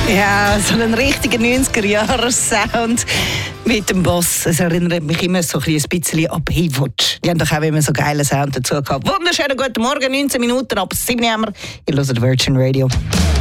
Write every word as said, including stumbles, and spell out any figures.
Ja, so ein richtiger neunziger-Jahres-Sound mit dem Boss. Es erinnert mich immer so ein bisschen an Baywatch. Die haben doch auch immer so geilen Sound dazu gehabt. Wunderschönen guten Morgen, neunzehn Minuten ab sieben Uhr. Ihr hört Virgin Radio.